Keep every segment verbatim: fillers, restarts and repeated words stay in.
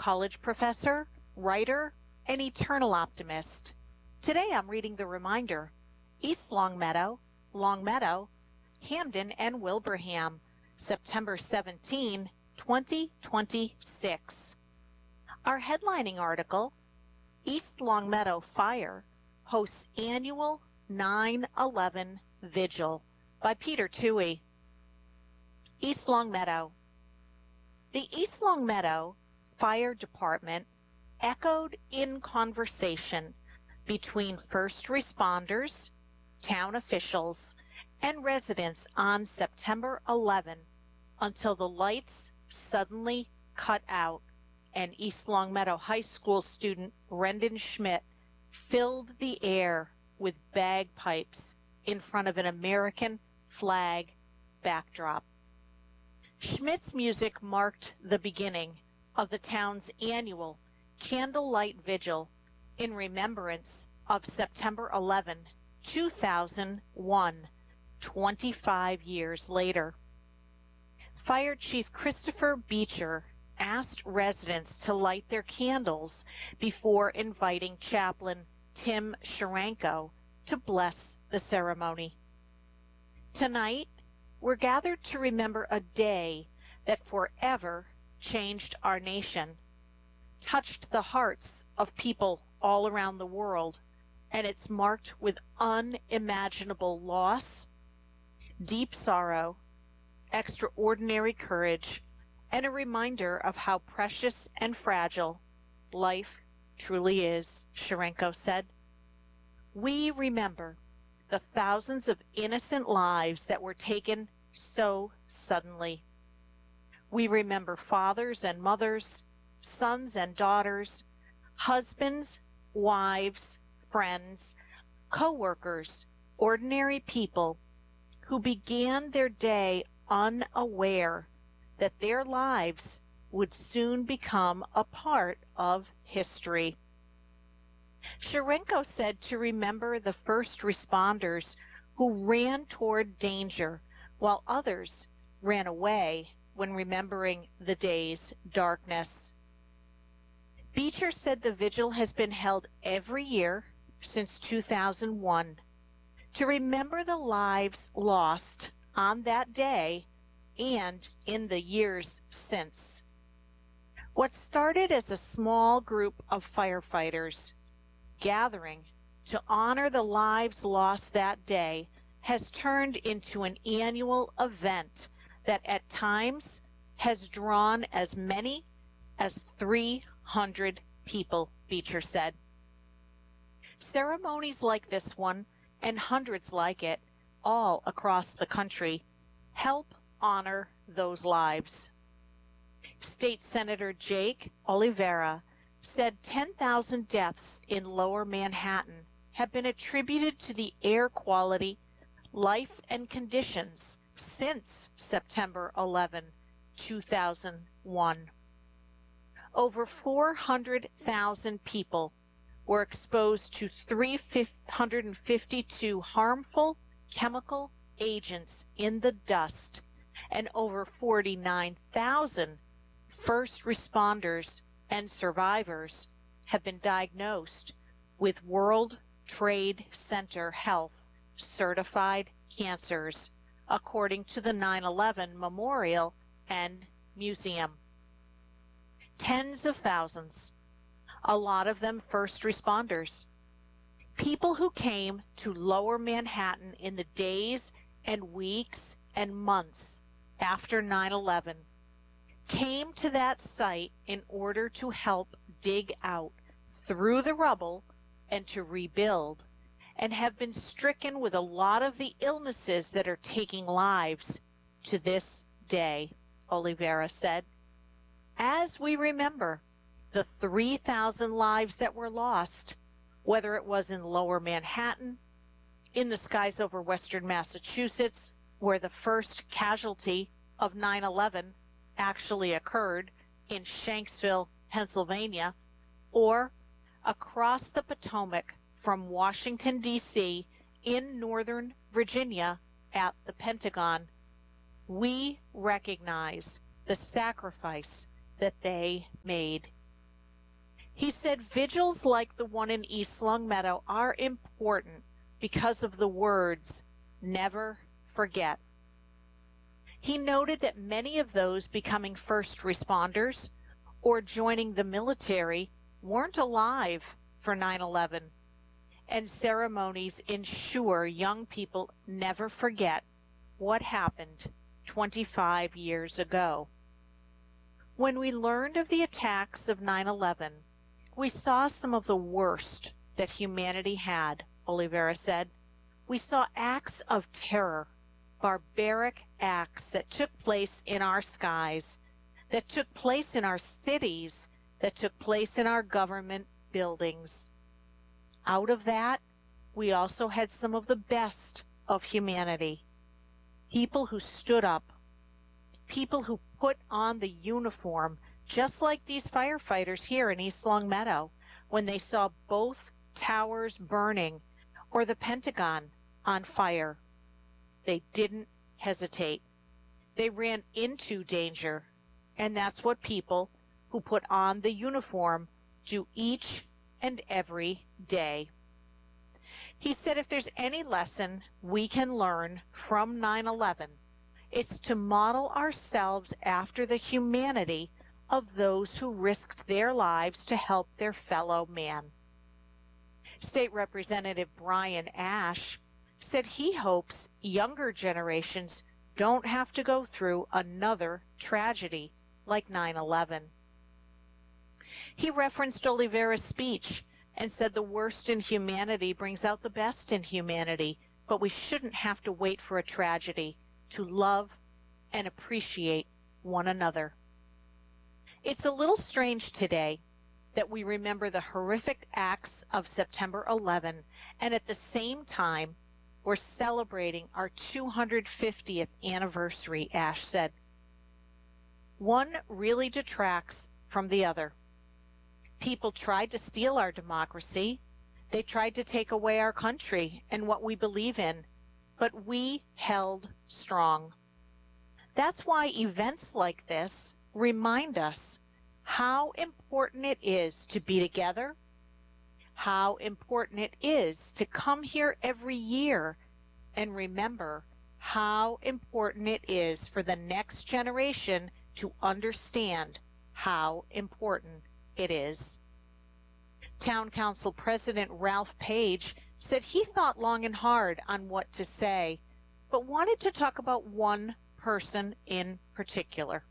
college professor, writer, and eternal optimist. Today I'm reading the reminder, East Longmeadow, Longmeadow, Hamden, and Wilbraham, September seventeenth, twenty twenty-six. Our headlining article, East Longmeadow Fire hosts annual nine eleven Vigil, by Peter Toohey. East Longmeadow. The East Longmeadow Fire Department echoed in conversation between first responders, town officials, and residents on September eleventh until the lights suddenly cut out and East Longmeadow High School student Brendan Schmidt filled the air with bagpipes in front of an American flag backdrop. Schmidt's music marked the beginning of the town's annual candlelight vigil in remembrance of September eleventh, two thousand one, twenty-five years later. Fire Chief Christopher Beecher asked residents to light their candles before inviting Chaplain Tim Sharanko to bless the ceremony. Tonight, we're gathered to remember a day that forever changed our nation, touched the hearts of people all around the world, and it's marked with unimaginable loss, deep sorrow, extraordinary courage, and a reminder of how precious and fragile life truly is, Sharanko said. We remember the thousands of innocent lives that were taken so suddenly. We remember fathers and mothers, sons and daughters, husbands, wives, friends, co-workers, ordinary people who began their day unaware that their lives would soon become a part of history. Sharanko said to remember the first responders who ran toward danger while others ran away when remembering the day's darkness. Beecher said the vigil has been held every year since two thousand one to remember the lives lost on that day and in the years since. What started as a small group of firefighters gathering to honor the lives lost that day has turned into an annual event that at times has drawn as many as three hundred people, Beecher said. Ceremonies like this one and hundreds like it all across the country help honor those lives. State Senator Jake Oliveira said ten thousand deaths in Lower Manhattan have been attributed to the air quality, life, and conditions since September eleventh, two thousand one. Over four hundred thousand people were exposed to three hundred fifty-two harmful chemical agents in the dust, and over forty-nine thousand first responders and survivors have been diagnosed with World Trade Center Health certified cancers, according to the nine eleven Memorial and Museum. Tens of thousands, a lot of them first responders, people who came to Lower Manhattan in the days and weeks and months after nine eleven, came to that site in order to help dig out through the rubble and to rebuild, and have been stricken with a lot of the illnesses that are taking lives to this day, Oliveira said. As we remember the three thousand lives that were lost, whether it was in Lower Manhattan, in the skies over Western Massachusetts, where the first casualty of nine eleven actually occurred, in Shanksville, Pennsylvania, or across the Potomac from Washington, D C, in Northern Virginia at the Pentagon, we recognize the sacrifice that they made. He said vigils like the one in East Longmeadow are important because of the words, never forget. He noted that many of those becoming first responders or joining the military weren't alive for nine eleven, and ceremonies ensure young people never forget what happened twenty-five years ago. When we learned of the attacks of nine eleven, we saw some of the worst that humanity had, Oliveira said. We saw acts of terror, barbaric acts that took place in our skies, that took place in our cities, that took place in our government buildings. Out of that, we also had some of the best of humanity. People who stood up, people who put on the uniform, just like these firefighters here in East Longmeadow, when they saw both towers burning or the Pentagon on fire. They didn't hesitate. They ran into danger, and that's what people who put on the uniform do each and every day. He said if there's any lesson we can learn from nine eleven, it's to model ourselves after the humanity of those who risked their lives to help their fellow man. State Representative Brian Ash said he hopes younger generations don't have to go through another tragedy like nine eleven. He referenced Oliveira's speech and said the worst in humanity brings out the best in humanity, but we shouldn't have to wait for a tragedy to love and appreciate one another. It's a little strange today that we remember the horrific acts of September eleventh, and at the same time, we're celebrating our two hundred fiftieth anniversary, Ash said. One really detracts from the other. People tried to steal our democracy. They tried to take away our country and what we believe in, but we held strong. That's why events like this remind us how important it is to be together, how important it is to come here every year and remember how important it is for the next generation to understand how important it is. Town Council President Ralph Page said he thought long and hard on what to say, but wanted to talk about one person in particular.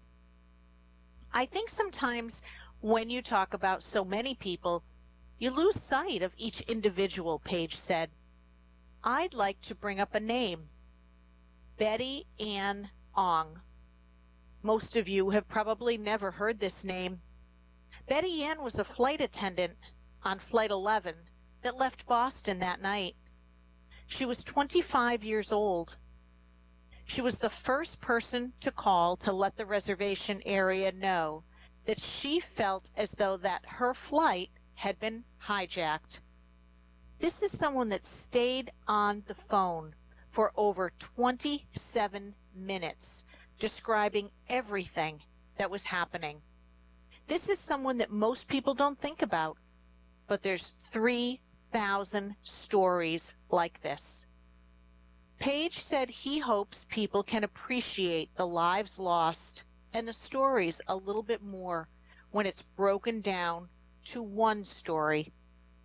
I think sometimes when you talk about so many people, you lose sight of each individual, Page said. I'd like to bring up a name, Betty Ann Ong. Most of you have probably never heard this name. Betty Ann was a flight attendant on Flight eleven that left Boston that night. She was twenty-five years old. She was the first person to call to let the reservation area know that she felt as though that her flight had been hijacked. This is someone that stayed on the phone for over twenty-seven minutes, describing everything that was happening. This is someone that most people don't think about, but there's three thousand stories like this. Page said he hopes people can appreciate the lives lost and the stories a little bit more when it's broken down to one story.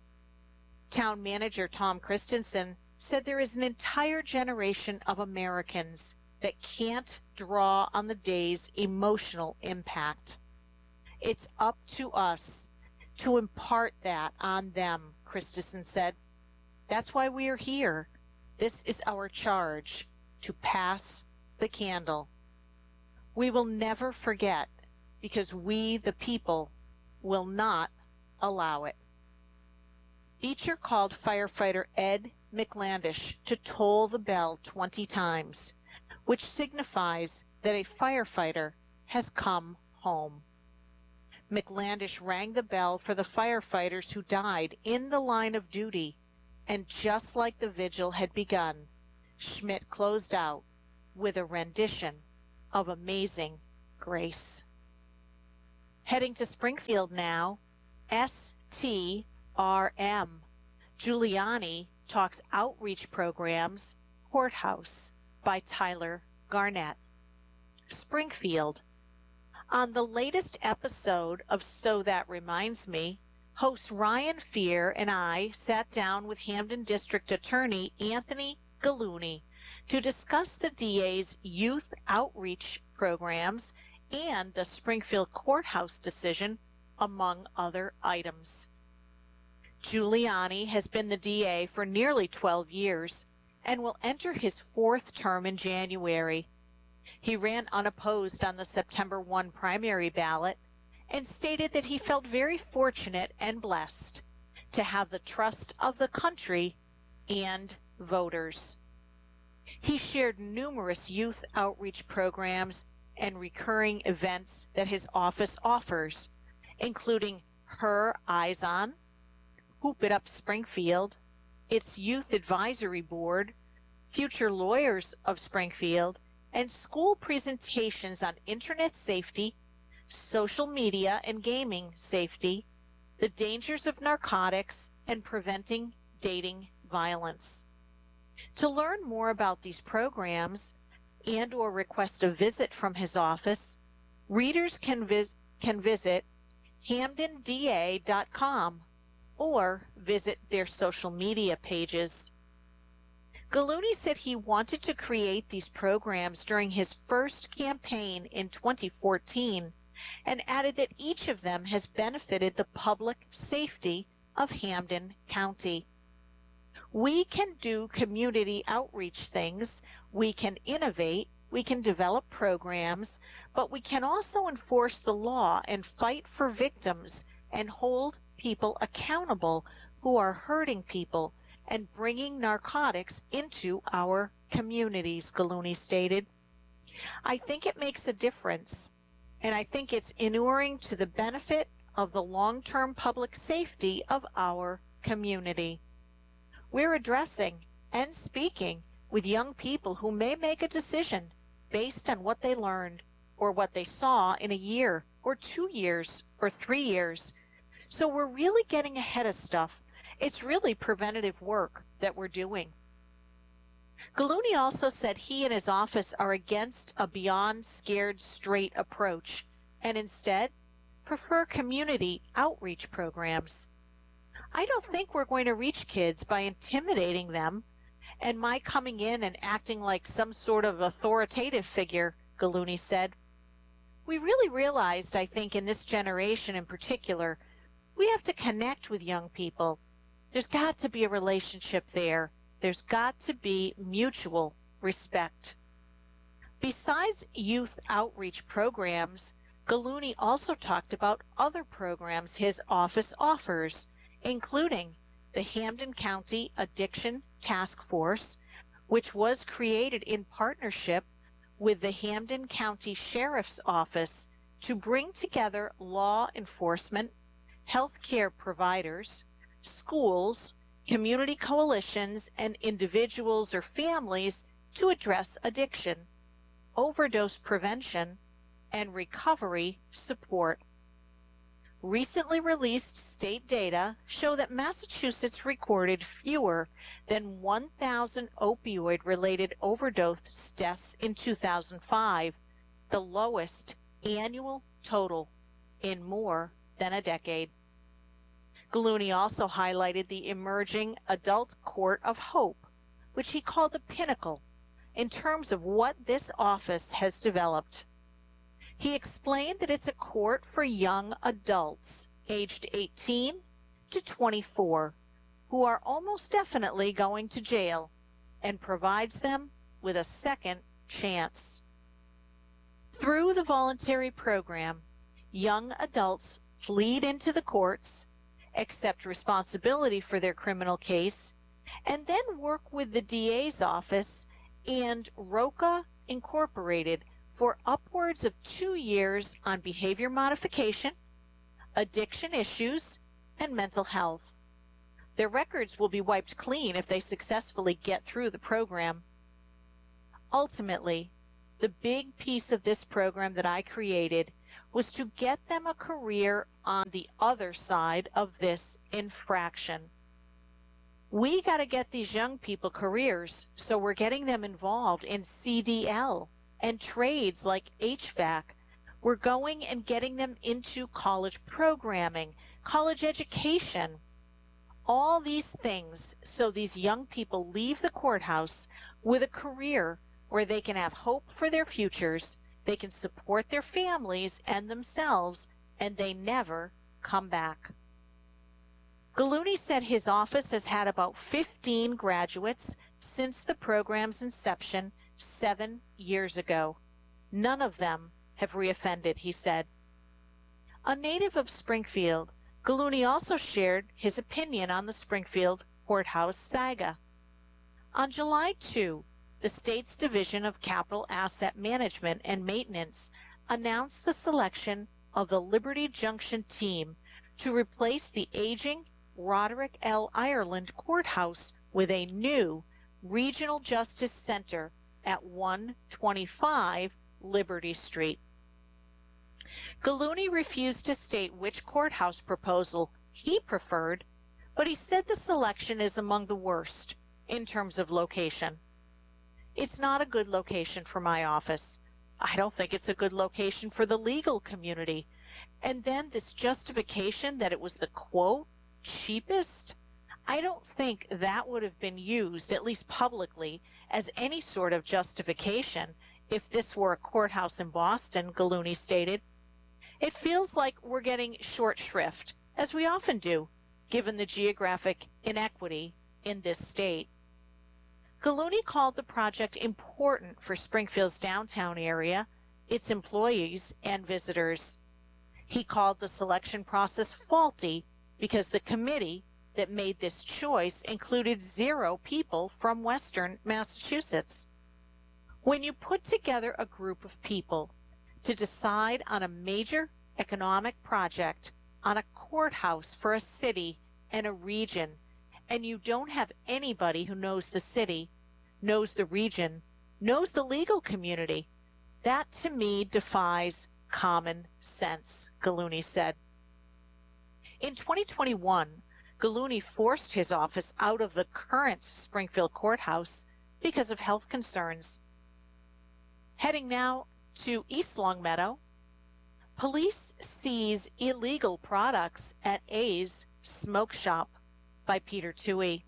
Town manager Tom Christensen said there is an entire generation of Americans that can't draw on the day's emotional impact. It's up to us to impart that on them, Christensen said. That's why we are here. This is our charge, to pass the candle. We will never forget, because we, the people, will not allow it. Beecher called firefighter Ed McLandish to toll the bell twenty times, which signifies that a firefighter has come home. McLandish rang the bell for the firefighters who died in the line of duty, and just like the vigil had begun, Schmidt closed out with a rendition of Amazing Grace. Heading to Springfield now, S T R M. Giuliani Talks Outreach Programs, Courthouse, by Tyler Garnett. Springfield. On the latest episode of So That Reminds Me, host Ryan Fear and I sat down with Hampden District Attorney Anthony Gallooni to discuss the D A's youth outreach programs and the Springfield courthouse decision, among other items. Giuliani has been the D A for nearly twelve years and will enter his fourth term in January. He ran unopposed on the September first primary ballot and stated that he felt very fortunate and blessed to have the trust of the country and voters. He shared numerous youth outreach programs and recurring events that his office offers, including Her Eyes On, Hoop It Up Springfield, its Youth Advisory Board, Future Lawyers of Springfield, and school presentations on internet safety, social media and gaming safety, the dangers of narcotics, and preventing dating violence. To learn more about these programs and or request a visit from his office, readers can, vis- can visit hamden d a dot com or visit their social media pages. Gallooni said he wanted to create these programs during his first campaign in twenty fourteen and added that each of them has benefited the public safety of Hampden County. We can do community outreach things, we can innovate, we can develop programs, but we can also enforce the law and fight for victims and hold people accountable who are hurting people and bringing narcotics into our communities, Gallooni stated. I think it makes a difference, and I think it's inuring to the benefit of the long-term public safety of our community. We're addressing and speaking with young people who may make a decision based on what they learned or what they saw in a year or two years or three years. So we're really getting ahead of stuff. It's really preventative work that we're doing. Gallooni also said he and his office are against a beyond scared straight approach and instead prefer community outreach programs. I don't think we're going to reach kids by intimidating them and my coming in and acting like some sort of authoritative figure, Gallooni said. We really realized, I think, in this generation in particular, we have to connect with young people. There's got to be a relationship there. There's got to be mutual respect. Besides youth outreach programs, Gallooni also talked about other programs his office offers, including the Hampden County Addiction Task Force, which was created in partnership with the Hampden County Sheriff's Office to bring together law enforcement, healthcare providers, schools, community coalitions, and individuals or families to address addiction, overdose prevention, and recovery support. Recently released state data show that Massachusetts recorded fewer than one thousand opioid-related overdose deaths in two thousand five, the lowest annual total in more than a decade. Gallooni also highlighted the emerging Adult Court of Hope, which he called the pinnacle in terms of what this office has developed. He explained that it's a court for young adults aged eighteen to twenty-four who are almost definitely going to jail and provides them with a second chance. Through the voluntary program, young adults plead into the courts, accept responsibility for their criminal case, and then work with the D A's office and ROCA Incorporated for upwards of two years on behavior modification, addiction issues, and mental health. Their records will be wiped clean if they successfully get through the program. Ultimately, the big piece of this program that I created was to get them a career on the other side of this infraction. We got to get these young people careers, so we're getting them involved in C D L and trades like H V A C. We're going and getting them into college programming, college education, all these things so these young people leave the courthouse with a career where they can have hope for their futures, they can support their families and themselves, and they never come back. Gallooni said his office has had about fifteen graduates since the program's inception seven years ago. None of them have reoffended, he said. A native of Springfield, Gallooni also shared his opinion on the Springfield courthouse saga. On July second, the state's Division of Capital Asset Management and Maintenance announced the selection of the Liberty Junction team to replace the aging Roderick L. Ireland Courthouse with a new Regional Justice Center at one twenty-five Liberty Street. Gallooni refused to state which courthouse proposal he preferred, but he said the selection is among the worst in terms of location. It's not a good location for my office. I don't think it's a good location for the legal community. And then this justification that it was the, quote, cheapest? I don't think that would have been used, at least publicly, as any sort of justification if this were a courthouse in Boston, Gallooni stated. It feels like we're getting short shrift, as we often do, given the geographic inequity in this state. Gallooni called the project important for Springfield's downtown area, its employees, and visitors. He called the selection process faulty because the committee that made this choice included zero people from Western Massachusetts. When you put together a group of people to decide on a major economic project, on a courthouse for a city and a region, and you don't have anybody who knows the city, knows the region, knows the legal community, that to me defies common sense, Gallooni said. In twenty twenty-one, Gallooni forced his office out of the current Springfield courthouse because of health concerns. Heading now to East Longmeadow, police seize illegal products at A's Smoke Shop by Peter Toohey.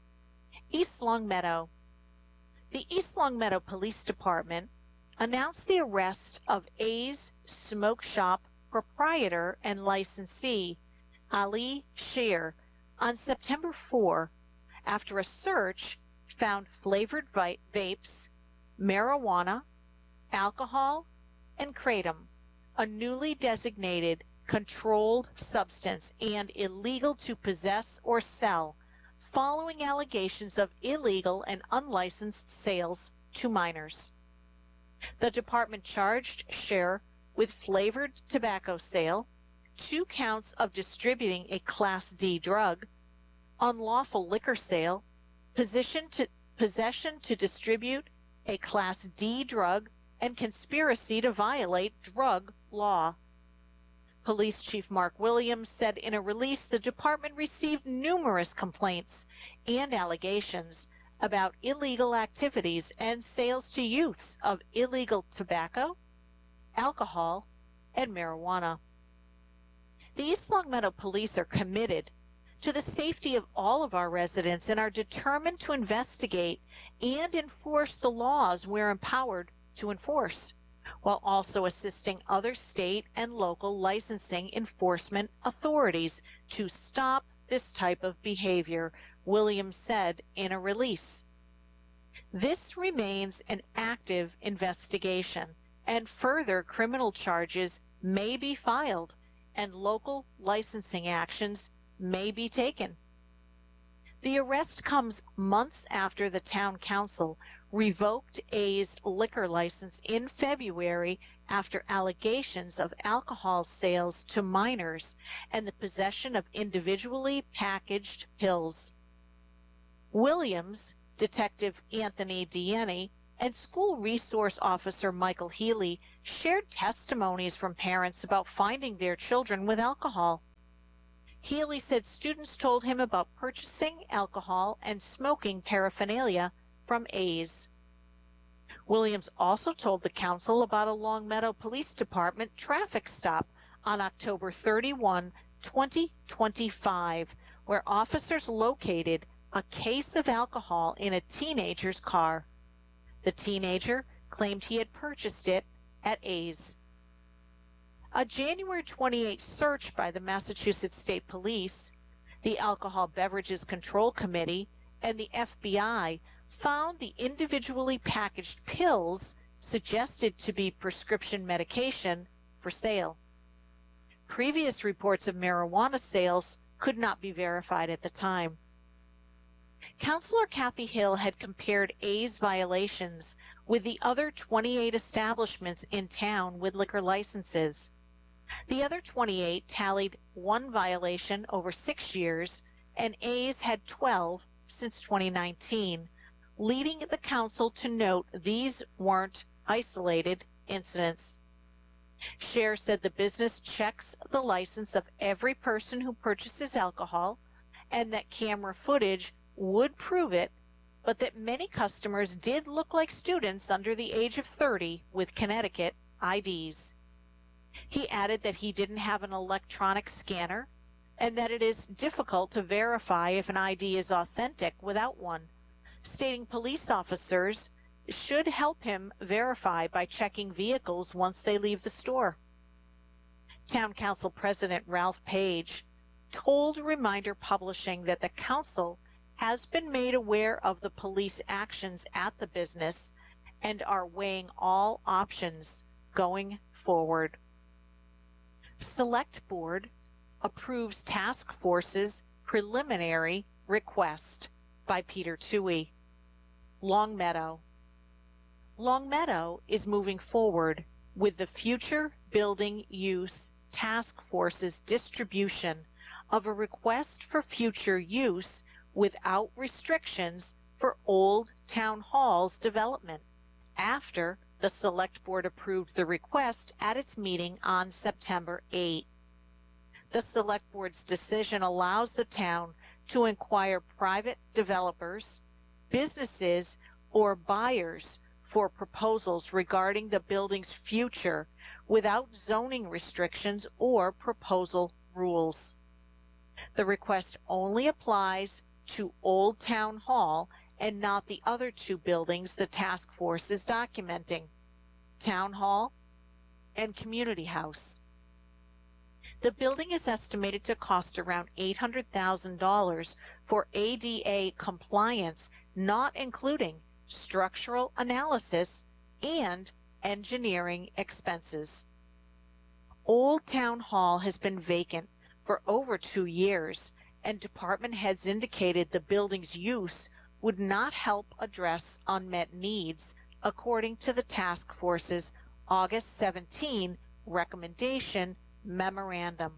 East Longmeadow. The East Longmeadow Police Department announced the arrest of A's Smoke Shop proprietor and licensee, Ali Shear, on September fourth after a search found flavored vapes, marijuana, alcohol, and kratom, a newly designated controlled substance and illegal to possess or sell, following allegations of illegal and unlicensed sales to minors. The department charged Shear with flavored tobacco sale, two counts of distributing a Class D drug, unlawful liquor sale, possession to, possession to distribute a Class D drug, and conspiracy to violate drug law. Police Chief Mark Williams said in a release the department received numerous complaints and allegations about illegal activities and sales to youths of illegal tobacco, alcohol, and marijuana. The East Longmeadow Police are committed to the safety of all of our residents and are determined to investigate and enforce the laws we're empowered to enforce, while also assisting other state and local licensing enforcement authorities to stop this type of behavior, Williams said in a release. This remains an active investigation, and further criminal charges may be filed, and local licensing actions may be taken. The arrest comes months after the town council revoked A's liquor license in February after allegations of alcohol sales to minors and the possession of individually packaged pills. Williams, Detective Anthony Deaney, and School Resource Officer Michael Healy shared testimonies from parents about finding their children with alcohol. Healy said students told him about purchasing alcohol and smoking paraphernalia from A's. Williams also told the council about a Longmeadow Police Department traffic stop on October thirty-first, twenty twenty-five, where officers located a case of alcohol in a teenager's car. The teenager claimed he had purchased it at A's. A January twenty-eighth search by the Massachusetts State Police, the Alcohol Beverages Control Committee, and the F B I found the individually packaged pills suggested to be prescription medication for sale. Previous reports of marijuana sales could not be verified at the time. Councilor Kathy Hill had compared A's violations with the other twenty-eight establishments in town with liquor licenses. The other twenty-eight tallied one violation over six years, and A's had twelve since twenty nineteen, leading the council to note these weren't isolated incidents. Cher said the business checks the license of every person who purchases alcohol, and that camera footage would prove it, but that many customers did look like students under the age of thirty with Connecticut I Ds. He added that he didn't have an electronic scanner and that it is difficult to verify if an I D is authentic without one, stating police officers should help him verify by checking vehicles once they leave the store. Town Council President Ralph Page told Reminder Publishing that the council has been made aware of the police actions at the business and are weighing all options going forward. Select Board approves Task Force's preliminary request by Peter Toohey. Longmeadow. Longmeadow is moving forward with the Future Building Use Task Force's distribution of a request for future use without restrictions for Old Town Hall's development after the Select Board approved the request at its meeting on September eighth. The Select Board's decision allows the town to inquire private developers, businesses, or buyers for proposals regarding the building's future without zoning restrictions or proposal rules. The request only applies to Old Town Hall and not the other two buildings the task force is documenting, Town Hall and Community House. The building is estimated to cost around eight hundred thousand dollars for A D A compliance, not including structural analysis and engineering expenses. Old Town Hall has been vacant for over two years, and department heads indicated the building's use would not help address unmet needs, according to the task force's August seventeenth recommendation memorandum.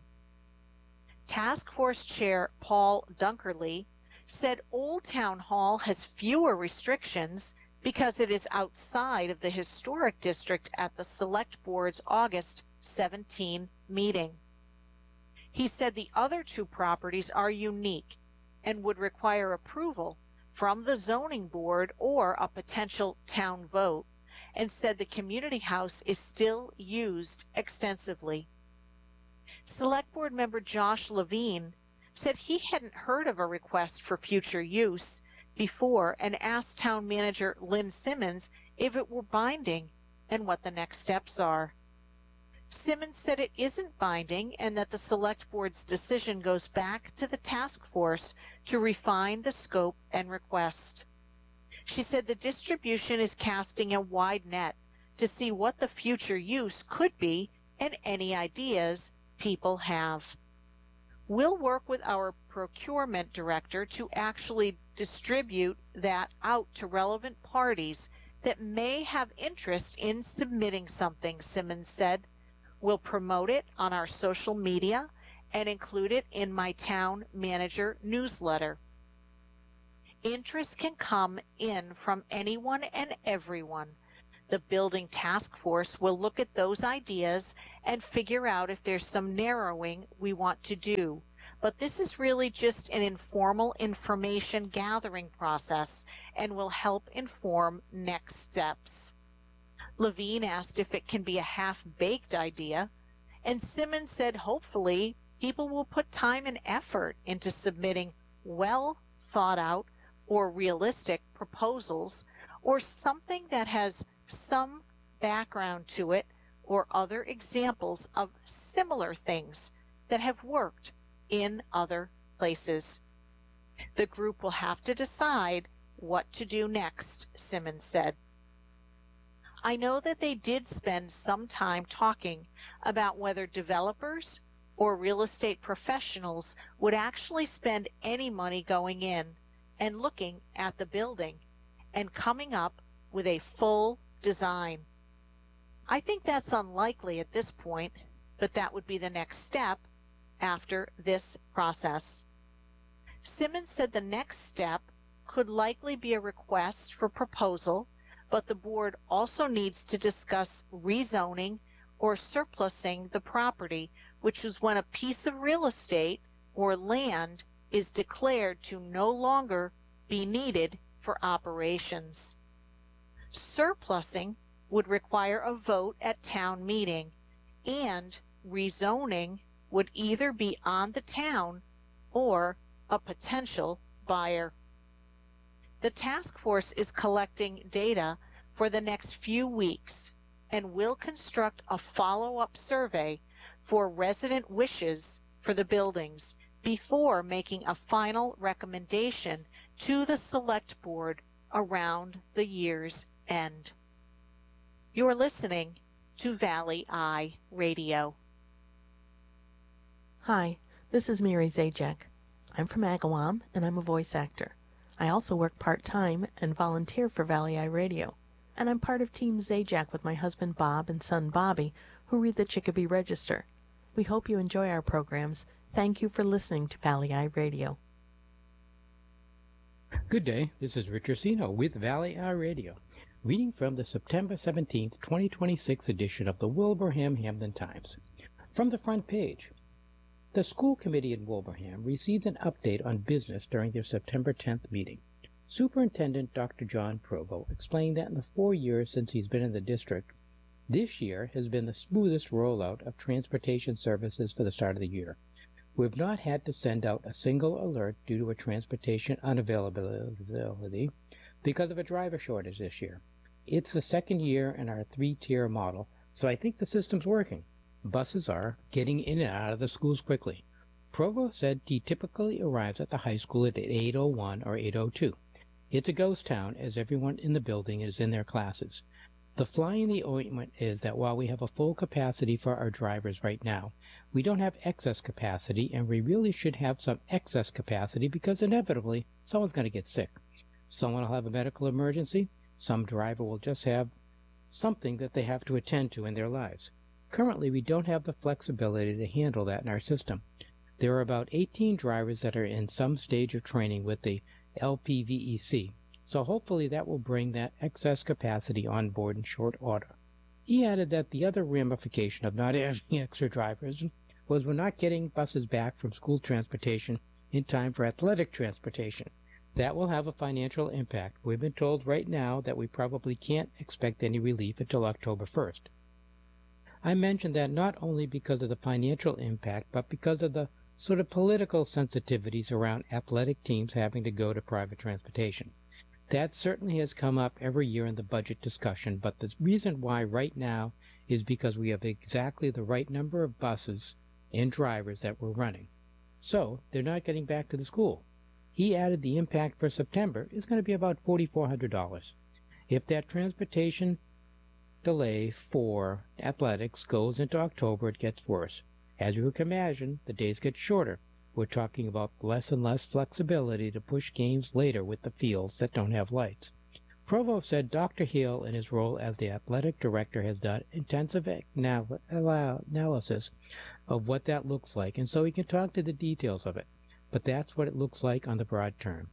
Task Force Chair Paul Dunkerley said Old Town Hall has fewer restrictions because it is outside of the historic district at the Select Board's August seventeenth meeting. He said the other two properties are unique and would require approval from the zoning board or a potential town vote, and said the community house is still used extensively. Select Board member Josh Levine said he hadn't heard of a request for future use before and asked town manager Lynn Simmons if it were binding and what the next steps are. Simmons said it isn't binding and that the Select Board's decision goes back to the task force to refine the scope and request. She said the distribution is casting a wide net to see what the future use could be and any ideas people have. We'll work with our procurement director to actually distribute that out to relevant parties that may have interest in submitting something, Simmons said. We'll promote it on our social media and include it in my town manager newsletter. Interest can come in from anyone and everyone. The building task force will look at those ideas and figure out if there's some narrowing we want to do. But this is really just an informal information gathering process and will help inform next steps. Levine asked if it can be a half-baked idea, and Simmons said hopefully people will put time and effort into submitting well thought out or realistic proposals or something that has some background to it or other examples of similar things that have worked in other places. The group will have to decide what to do next, Simmons said. I know that they did spend some time talking about whether developers or real estate professionals would actually spend any money going in and looking at the building and coming up with a full design. I think that's unlikely at this point, but that would be the next step after this process. Simmons said the next step could likely be a request for proposal, but the board also needs to discuss rezoning or surplusing the property, which is when a piece of real estate or land is declared to no longer be needed for operations. Surplusing would require a vote at town meeting, and rezoning would either be on the town or a potential buyer. The task force is collecting data for the next few weeks and will construct a follow-up survey for resident wishes for the buildings before making a final recommendation to the select board around the year's end. You're listening to Valley Eye Radio. Hi, this is Mary Zajac. I'm from Agawam, and I'm a voice actor. I also work part-time and volunteer for Valley Eye Radio. And I'm part of Team Zajac with my husband Bob and son Bobby, who read the Chicopee Register. We hope you enjoy our programs. Thank you for listening to Valley Eye Radio. Good day, this is Richard Sino with Valley Eye Radio, reading from the September seventeenth, twenty twenty-six edition of the Wilbraham Hamden Times. From the front page, the school committee in Wilbraham received an update on business during their September tenth meeting. Superintendent Doctor John Provo explained that in the four years since he's been in the district, this year has been the smoothest rollout of transportation services for the start of the year. We've not had to send out a single alert due to a transportation unavailability because of a driver shortage this year. It's the second year in our three-tier model, so I think the system's working. Buses are getting in and out of the schools quickly. Provo said he typically arrives at the high school at eight oh one or eight oh two. It's a ghost town as everyone in the building is in their classes. The fly in the ointment is that while we have a full capacity for our drivers right now, we don't have excess capacity, and we really should have some excess capacity because inevitably someone's going to get sick. Someone will have a medical emergency. Some driver will just have something that they have to attend to in their lives. Currently, we don't have the flexibility to handle that in our system. There are about eighteen drivers that are in some stage of training with the L P V E C, so hopefully that will bring that excess capacity on board in short order. He added that the other ramification of not having extra drivers was we're not getting buses back from school transportation in time for athletic transportation. That will have a financial impact. We've been told right now that we probably can't expect any relief until October first. I mentioned that not only because of the financial impact, but because of the sort of political sensitivities around athletic teams having to go to private transportation. That certainly has come up every year in the budget discussion, but the reason why right now is because we have exactly the right number of buses and drivers that we're running. So they're not getting back to the school. He added the impact for September is going to be about four thousand four hundred dollars. If that transportation delay for athletics goes into October, it gets worse. As you can imagine, the days get shorter. We're talking about less and less flexibility to push games later with the fields that don't have lights. Provo said Doctor Hill, in his role as the athletic director, has done intensive anal- analysis of what that looks like, and so he can talk to the details of it. But that's what it looks like on the broad term.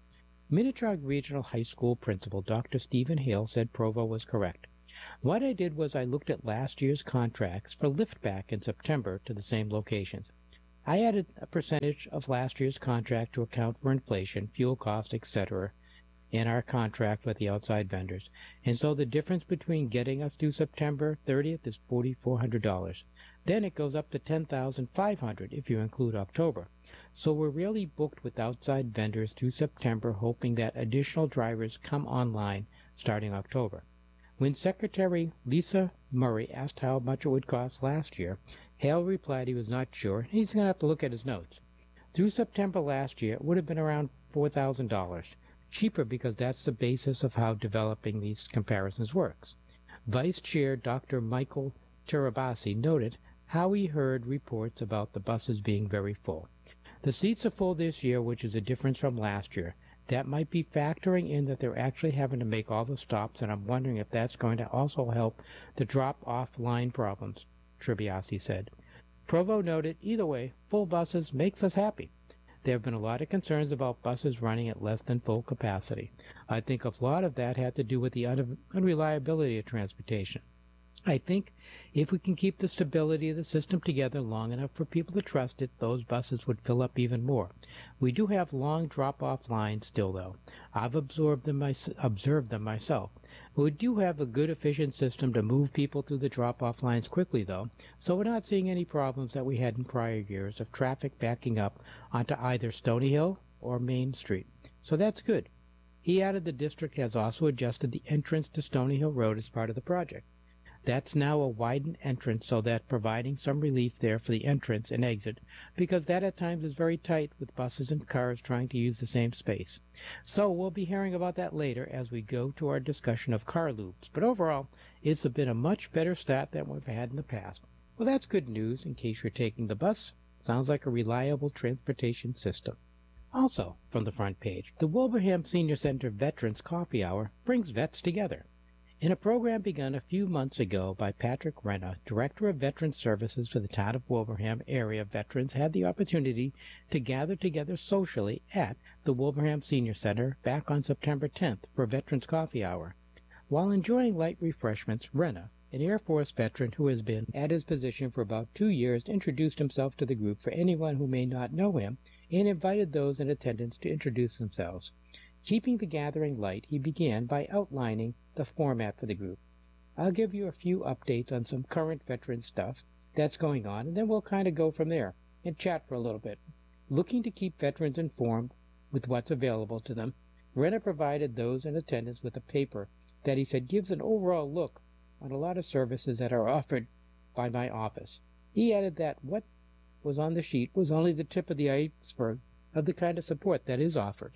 Minichog Regional High School Principal Doctor Stephen Hale said Provo was correct. What I did was I looked at last year's contracts for liftback in September to the same locations. I added a percentage of last year's contract to account for inflation, fuel cost, et cetera in our contract with the outside vendors, and so the difference between getting us through September thirtieth is four thousand four hundred dollars. Then it goes up to ten thousand five hundred dollars if you include October. So we're really booked with outside vendors through September, hoping that additional drivers come online starting October. When Secretary Lisa Murray asked how much it would cost last year, Hale replied he was not sure. He's going to have to look at his notes. Through September last year, it would have been around four thousand dollars. Cheaper because that's the basis of how developing these comparisons works. Vice Chair Doctor Michael Terabasi noted how he heard reports about the buses being very full. The seats are full this year, which is a difference from last year. That might be factoring in that they're actually having to make all the stops, and I'm wondering if that's going to also help the drop-off line problems, Tribbiasi said. Provo noted, either way, full buses makes us happy. There have been a lot of concerns about buses running at less than full capacity. I think a lot of that had to do with the un- unreliability of transportation. I think if we can keep the stability of the system together long enough for people to trust it, those buses would fill up even more. We do have long drop-off lines still, though. I've absorbed them my, observed them myself. We do have a good, efficient system to move people through the drop-off lines quickly, though, so we're not seeing any problems that we had in prior years of traffic backing up onto either Stony Hill or Main Street. So that's good. He added the district has also adjusted the entrance to Stony Hill Road as part of the project. That's now a widened entrance, so that providing some relief there for the entrance and exit, because that at times is very tight with buses and cars trying to use the same space. So we'll be hearing about that later as we go to our discussion of car loops. But overall, it's been a much better start than we've had in the past. Well, that's good news in case you're taking the bus. Sounds like a reliable transportation system. Also, from the front page, the Wilbraham Senior Center Veterans Coffee Hour brings vets together. In a program begun a few months ago by Patrick Renna, Director of Veterans Services for the town of Wilbraham area, veterans had the opportunity to gather together socially at the Wilbraham Senior Center back on September tenth for Veterans Coffee Hour. While enjoying light refreshments, Renna, an Air Force veteran who has been at his position for about two years, introduced himself to the group for anyone who may not know him and invited those in attendance to introduce themselves. Keeping the gathering light, he began by outlining the format for the group. I'll give you a few updates on some current veteran stuff that's going on, and then we'll kind of go from there and chat for a little bit. Looking to keep veterans informed with what's available to them, Renna provided those in attendance with a paper that he said gives an overall look on a lot of services that are offered by my office. He added that what was on the sheet was only the tip of the iceberg of the kind of support that is offered.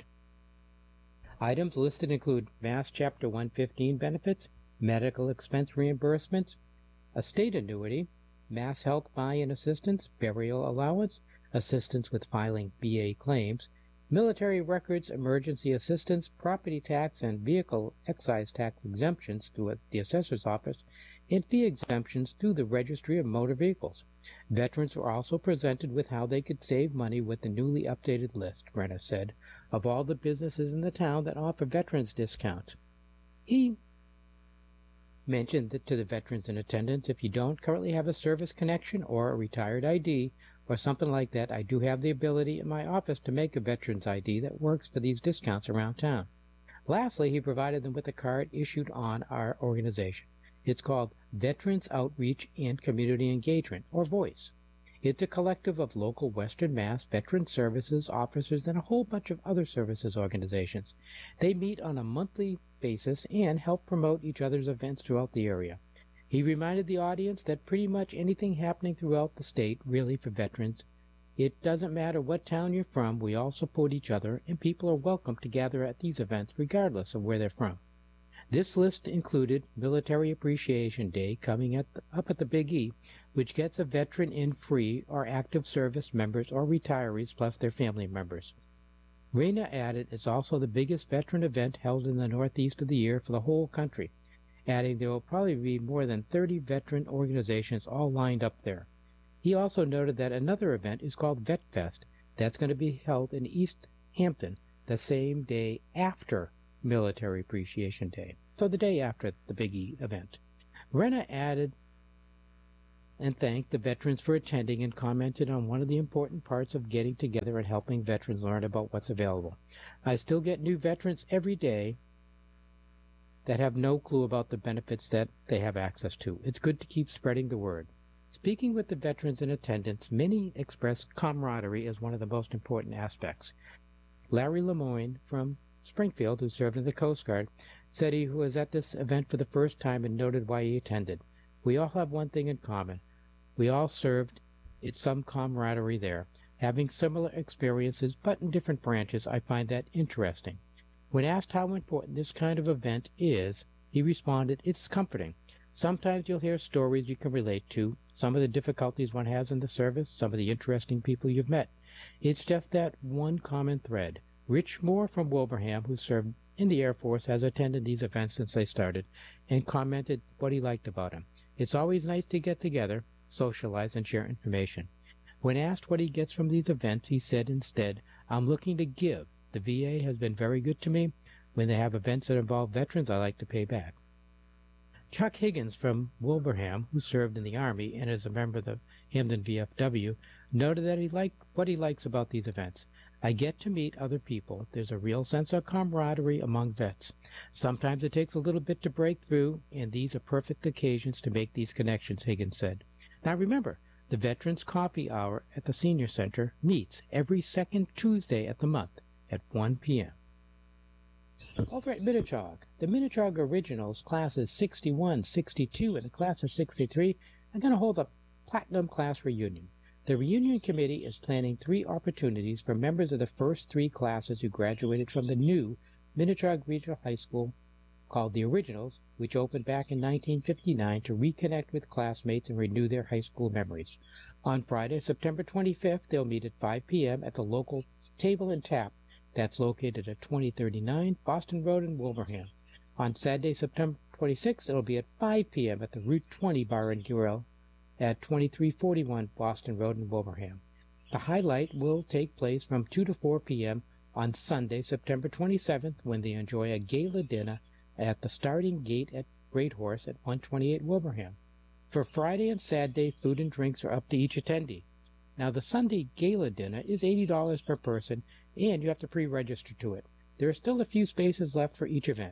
Items listed include Mass Chapter one fifteen benefits, medical expense reimbursements, a state annuity, Mass Health buy-in assistance, burial allowance, assistance with filing B A claims, military records, emergency assistance, property tax and vehicle excise tax exemptions through the Assessor's Office, and fee exemptions through the Registry of Motor Vehicles. Veterans were also presented with how they could save money with the newly updated list, Renna said, of all the businesses in the town that offer veterans discounts. He mentioned that to the veterans in attendance, if you don't currently have a service connection or a retired I D or something like that, I do have the ability in my office to make a veterans I D that works for these discounts around town. Lastly, he provided them with a card issued on our organization. It's called Veterans Outreach and Community Engagement, or VOICE. It's a collective of local Western Mass veteran services officers and a whole bunch of other services organizations. They meet on a monthly basis and help promote each other's events throughout the area. He reminded the audience that pretty much anything happening throughout the state, really for veterans, it doesn't matter what town you're from, we all support each other, and people are welcome to gather at these events regardless of where they're from. This list included Military Appreciation Day coming at the, up at the Big E, which gets a veteran in free or active service members or retirees plus their family members. Renna added it's also the biggest veteran event held in the northeast of the year for the whole country, adding there will probably be more than thirty veteran organizations all lined up there. He also noted that another event is called VetFest that's going to be held in East Hampton the same day after Military Appreciation Day, so the day after the big event. Rena added and thanked the veterans for attending and commented on one of the important parts of getting together and helping veterans learn about what's available. I still get new veterans every day that have no clue about the benefits that they have access to. It's good to keep spreading the word. Speaking with the veterans in attendance, many expressed camaraderie as one of the most important aspects. Larry Lemoyne from Springfield, who served in the Coast Guard, said he was at this event for the first time and noted why he attended. We all have one thing in common. We all served. It's some camaraderie there. Having similar experiences, but in different branches, I find that interesting. When asked how important this kind of event is, he responded, it's comforting. Sometimes you'll hear stories you can relate to, some of the difficulties one has in the service, some of the interesting people you've met. It's just that one common thread. Rich Moore from Wilbraham, who served in the Air Force, has attended these events since they started, and commented what he liked about them. It's always nice to get together, socialize, and share information. When asked what he gets from these events, he said instead, I'm looking to give. The V A has been very good to me. When they have events that involve veterans, I like to pay back. Chuck Higgins from Wilbraham, who served in the Army and is a member of the Hamden V F W, noted that he liked what he likes about these events. I get to meet other people. There's a real sense of camaraderie among vets. Sometimes it takes a little bit to break through, and these are perfect occasions to make these connections, Higgins said. Now remember, the Veterans Coffee Hour at the Senior Center meets every second Tuesday of the month at one p m Over at Minichog, the Minichog Originals classes sixty-one, sixty-two, and the class of sixty-three are going to hold a Platinum Class reunion. The reunion committee is planning three opportunities for members of the first three classes who graduated from the new Minichog Regional High School called the Originals, which opened back in nineteen fifty-nine to reconnect with classmates and renew their high school memories. On Friday, September twenty-fifth, they'll meet at five p m at the local Table and Tap that's located at twenty thirty-nine Boston Road in Wilbraham. On Saturday, September twenty-sixth, it'll be at five p m at the Route twenty Bar and Grill at twenty-three forty-one Boston Road in Wilbraham. The highlight will take place from two to four p m on Sunday, September twenty-seventh, when they enjoy a gala dinner at the Starting Gate at Great Horse at one twenty-eight Wilbraham. For Friday and Saturday, food and drinks are up to each attendee. Now, the Sunday gala dinner is eighty dollars per person, and you have to pre-register to it. There are still a few spaces left for each event.